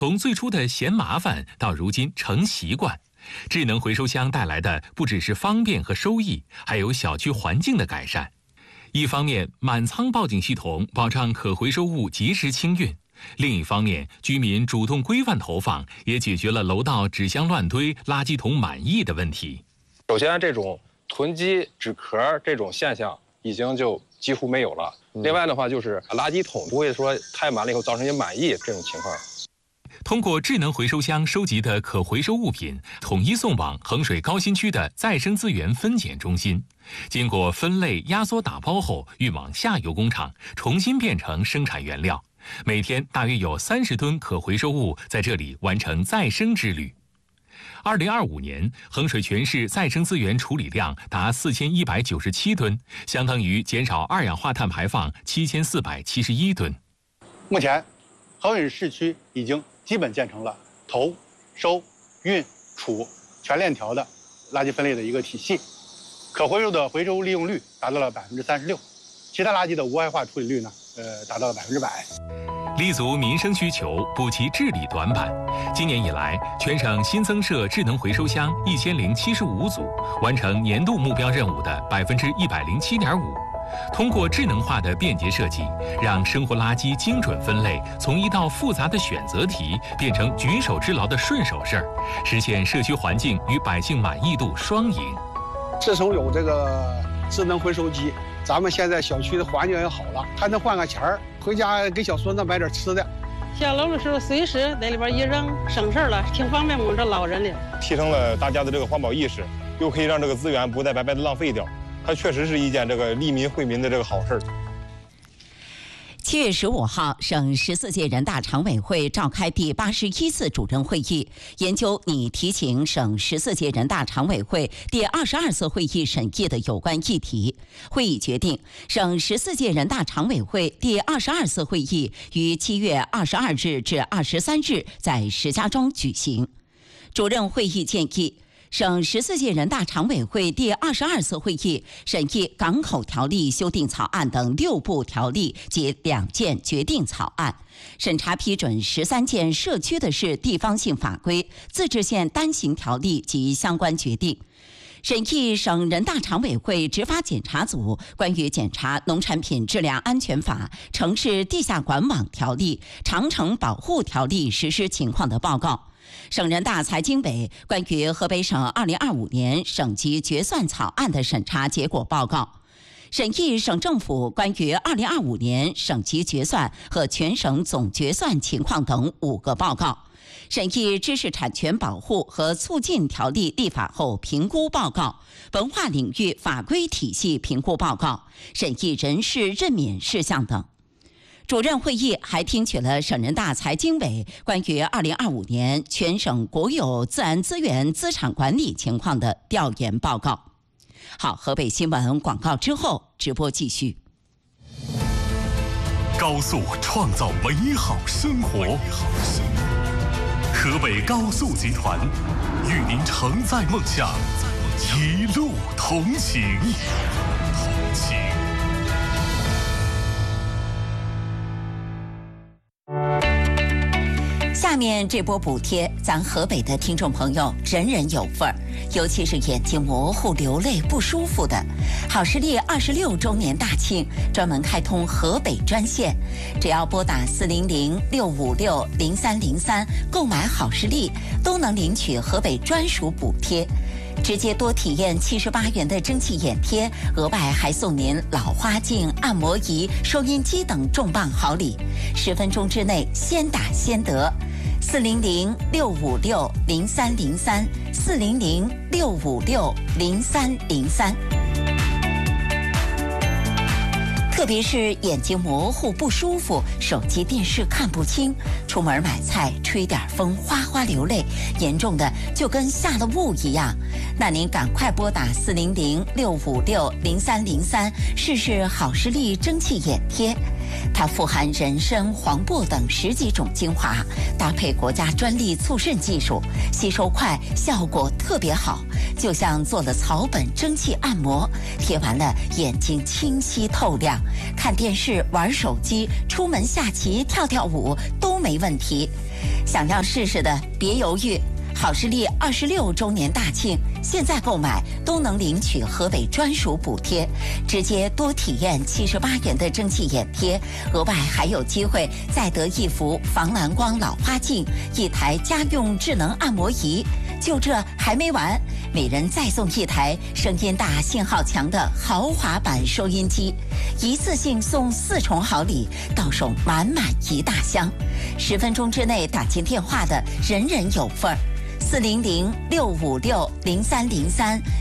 从最初的嫌麻烦到如今成习惯，智能回收箱带来的不只是方便和收益，还有小区环境的改善。一方面，满仓报警系统保障可回收物及时清运；另一方面，居民主动规范投放，也解决了楼道纸箱乱堆、垃圾桶满溢的问题。 首先，这种囤积纸壳这种现象已经就几乎没有了。另外的话，就是垃圾桶不会说太满了以后造成一些满溢这种情况。 通过智能回收箱收集的可回收物品，统一送往衡水高新区的再生资源分拣中心，经过分类、压缩、打包后，运往下游工厂，重新变成生产原料。每天大约有30吨可回收物在这里完成再生之旅。2025年，衡水全市再生资源处理量达4197吨，相当于减少二氧化碳排放7471吨。 目前，衡水市区已经基本建成了投、收、运、储全链条的垃圾分类的一个体系，可回收的回收利用率达到了36%，其他垃圾的无害化处理率呢，达到了100%。 立足民生需求，补齐治理短板。今年以来，全省新增设智能回收箱1075组，完成年度目标任务的107.5%。通过智能化的便捷设计，让生活垃圾精准分类从一道复杂的选择题变成举手之劳的顺手事儿，实现社区环境与百姓满意度双赢。 自从有这个智能回收机，咱们现在小区的环境也好了，还能换个钱儿，回家给小孙子买点吃的。 下楼的时候随时在里边一扔，省事儿了，挺方便我们这老人的。 提升了大家的这个环保意识，又可以让这个资源不再白白的浪费掉。它确实是一件这个利民惠民的这个好事儿。 7月15号，省14届人大常委会召开第81次主任会议，研究拟提请省14届人大常委会第22次会议审议的有关议题。会议决定，省14届人大常委会第22次会议于7月22日至23日在石家庄举行。主任会议建议，省14届人大常委会第22次会议审议港口条例修订草案等6部条例及2件决定草案，审查批准13件社区的市地方性法规、自治县单行条例及相关决定。审议省人大常委会执法检查组关于检查农产品质量安全法、城市地下管网条例、长城保护条例实施情况的报告。省人大财经委关于河北省2025年省级决算草案的审查结果报告，审议省政府关于2025年省级决算和全省总决算情况等5个报告，审议知识产权保护和促进条例立法后评估报告、文化领域法规体系评估报告、审议人事任免事项等。主任会议还听取了省人大财经委关于2025年全省国有自然资源资产管理情况的调研报告。好，河北新闻广告之后直播继续。 高速创造美好生活，河北高速集团与您承载梦想，一路同行。 下面这波补贴，咱河北的听众朋友人人有份儿，尤其是眼睛模糊、流泪不舒服的。好视力26周年大庆，专门开通河北专线，只要拨打400-656-0303购买好视力，都能领取河北专属补贴。直接多体验78元的蒸汽眼贴，额外还送您老花镜、按摩仪、收音机等重磅好礼，10分钟之内先打先得。400-656-0303，400-656-0303。特别是眼睛模糊不舒服，手机电视看不清，出门买菜吹点风哗哗流泪，严重的就跟下了雾一样，那您赶快拨打400-656-0303试试好视力蒸汽眼贴。它富含人参、黄柏等10几种精华，搭配国家专利促渗技术，吸收快，效果特别好，就像做了草本蒸汽按摩，贴完了眼睛清晰透亮，看电视、玩手机、出门下棋、跳跳舞都没问题。 想要试试的别犹豫，好视力26周年大庆，现在购买都能领取河北专属补贴，直接多体验78元的蒸汽眼贴，额外还有机会再得一幅防蓝光老花镜、1台家用智能按摩仪。就这还没完，每人再送1台声音大、信号强的豪华版收音机，一次性送4重好礼，到手满满一大箱。10分钟之内打进电话的，人人有份儿。400-656-0303